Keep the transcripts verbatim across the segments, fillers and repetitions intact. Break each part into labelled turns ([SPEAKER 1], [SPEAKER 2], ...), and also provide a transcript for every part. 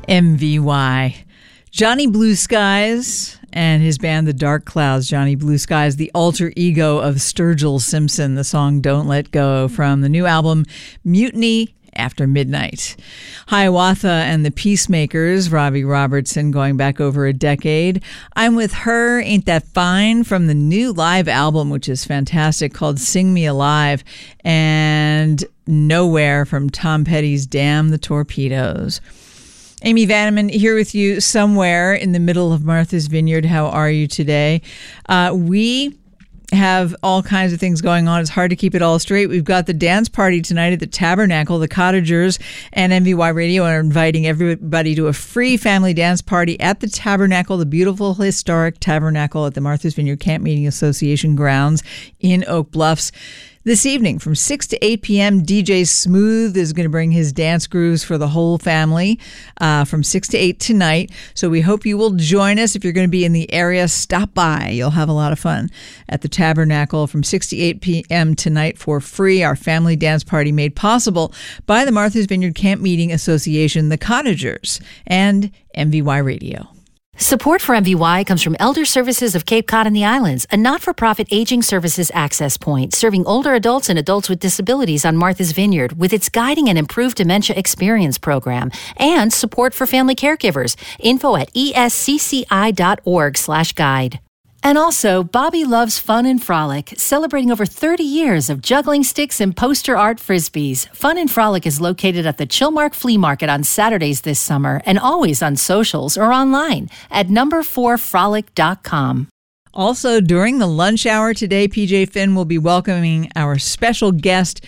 [SPEAKER 1] M V Y. Johnny Blue Skies and his band The Dark Clouds. Johnny Blue Skies, the alter ego of Sturgill Simpson. The song Don't Let Go from the new album Mutiny After Midnight. Hiawatha and the Peacemakers, Robbie Robertson, going back over a decade. I'm With Her, Ain't That Fine, from the new live album, which is fantastic, called Sing Me Alive. And Nowhere from Tom Petty's Damn the Torpedoes. Amy Vanneman here with you somewhere in the middle of Martha's Vineyard. How are you today? Uh, we have all kinds of things going on. It's hard to keep it all straight. We've got the dance party tonight at the Tabernacle. The Cottagers and M V Y Radio are inviting everybody to a free family dance party at the Tabernacle, the beautiful historic Tabernacle at the Martha's Vineyard Camp Meeting Association grounds in Oak Bluffs. This evening from six to eight p.m., D J Smooth is going to bring his dance grooves for the whole family uh, from six to eight tonight. So we hope you will join us. If you're going to be in the area, stop by. You'll have a lot of fun at the Tabernacle from six to eight p.m. tonight for free. Our family dance party made possible by the Martha's Vineyard Camp Meeting Association, the Cottagers, and M V Y Radio.
[SPEAKER 2] Support for M V Y comes from Elder Services of Cape Cod and the Islands, a not-for-profit aging services access point serving older adults and adults with disabilities on Martha's Vineyard with its Guiding and Improved Dementia Experience program, and support for family caregivers. Info at escci.org slash guide. And also, Bobby Loves Fun and Frolic, celebrating over thirty years of juggling sticks and poster art frisbees. Fun and Frolic is located at the Chilmark Flea Market on Saturdays this summer and always on socials or online at number four frolic dot com.
[SPEAKER 1] Also, during the lunch hour today, P J Finn will be welcoming our special guest,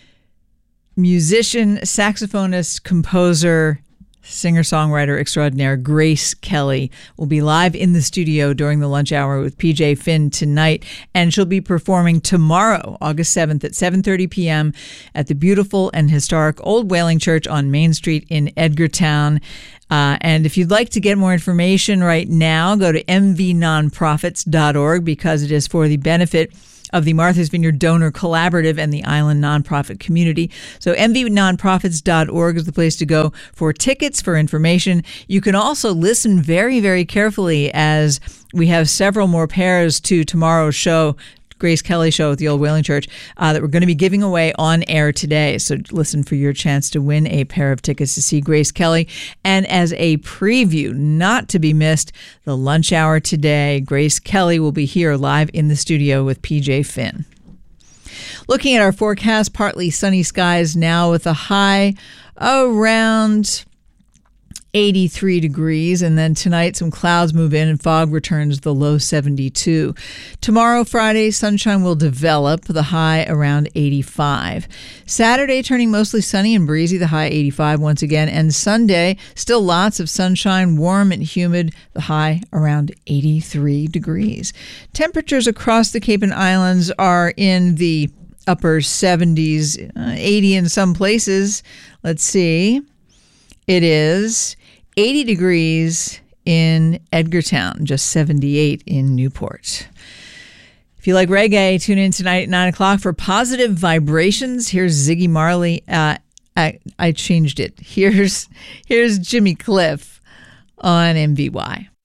[SPEAKER 1] musician, saxophonist, composer, singer-songwriter extraordinaire Grace Kelly will be live in the studio during the lunch hour with P J Finn tonight, and she'll be performing tomorrow, August seventh at seven thirty p.m. at the beautiful and historic Old Whaling Church on Main Street in Edgartown. Uh, and if you'd like to get more information right now, go to m v nonprofits dot org because it is for the benefit of the Martha's Vineyard Donor Collaborative and the Island nonprofit community. So m v nonprofits dot org is the place to go for tickets, for information. You can also listen very, very carefully as we have several more pairs to tomorrow's show, Grace Kelly show at the Old Whaling Church, uh, that we're going to be giving away on air today. So listen for your chance to win a pair of tickets to see Grace Kelly. And as a preview, not to be missed, the lunch hour today, Grace Kelly will be here live in the studio with P J Finn. Looking at our forecast, partly sunny skies now with a high around eighty-three degrees, and then tonight some clouds move in and fog returns, the low seventy-two. Tomorrow, Friday, sunshine will develop, the high around eighty-five. Saturday turning mostly sunny and breezy, the high eighty-five once again, and Sunday still lots of sunshine, warm and humid, the high around eighty-three degrees. Temperatures across the Cape and Islands are in the upper seventies, uh, eighty in some places. Let's see. It is eighty degrees in Edgartown, just seventy-eight in Newport. If you like reggae, tune in tonight at nine o'clock for Positive Vibrations. Here's Ziggy Marley. Uh, I, I changed it. Here's, here's Jimmy Cliff on M V Y.